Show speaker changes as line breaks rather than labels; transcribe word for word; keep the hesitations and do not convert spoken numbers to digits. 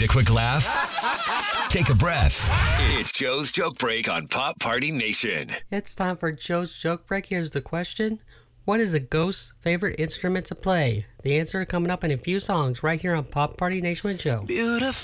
a quick laugh? Take a breath. It's Joe's Joke Break on Pop Party Nation.
It's time for Joe's Joke Break. Here's the question. What is a ghost's favorite instrument to play? The answer coming up in a few songs right here on Pop Party Nation with Joe.
Beautiful.